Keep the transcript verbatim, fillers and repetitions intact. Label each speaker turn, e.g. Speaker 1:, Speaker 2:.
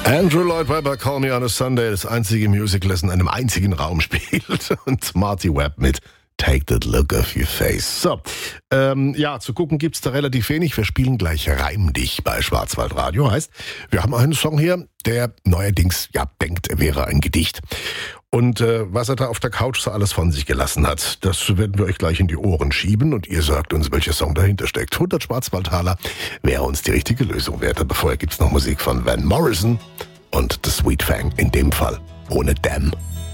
Speaker 1: Andrew Lloyd Webber, Call Me on a Sunday, das einzige Musical, das in einem einzigen Raum spielt. Und Marty Webb mit Take That Look Off Your Face. So, ähm, ja, zu gucken gibt's da relativ wenig. Wir spielen gleich Reim dich bei Schwarzwaldradio. Heißt, wir haben einen Song hier, der neuerdings, ja, denkt, er wäre ein Gedicht. Und äh, was er da auf der Couch so alles von sich gelassen hat, das werden wir euch gleich in die Ohren schieben und ihr sagt uns, welcher Song dahinter steckt. hundert Schwarzwaldtaler wäre uns die richtige Lösung wert. Aber vorher gibt's noch Musik von Van Morrison und The Sweet Fang, in dem Fall ohne Damn.